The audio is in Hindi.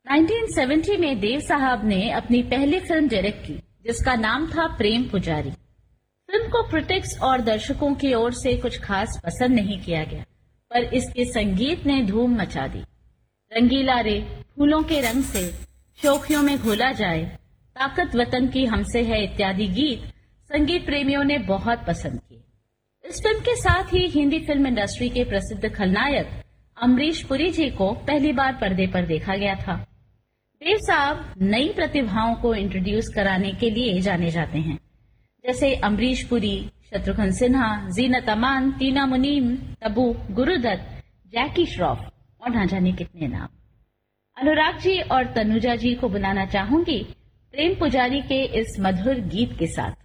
1970 में देव साहब ने अपनी पहली फिल्म डायरेक्ट की, जिसका नाम था प्रेम पुजारी। फिल्म को क्रिटिक्स और दर्शकों की ओर से कुछ खास पसंद नहीं किया गया, पर इसके संगीत ने धूम मचा दी। रंगीला रे, फूलों के रंग से, शोखियों में घोला जाए, ताकत वतन की हमसे है इत्यादि गीत संगीत प्रेमियों ने बहुत पसंद किए। इस फिल्म के साथ ही हिंदी फिल्म इंडस्ट्री के प्रसिद्ध खलनायक अमरीश पुरी जी को पहली बार पर्दे पर देखा गया था। देव साहब नई प्रतिभाओं को इंट्रोड्यूस कराने के लिए जाने जाते हैं, जैसे अमरीश पुरी, शत्रुघ्न सिन्हा, जीनत अमान, टीना मुनीम, तब्बू, गुरुदत्त, जैकी श्रॉफ और न जाने कितने नाम। अनुराग जी और तनुजा जी को बुलाना चाहूंगी प्रेम पुजारी के इस मधुर गीत के साथ।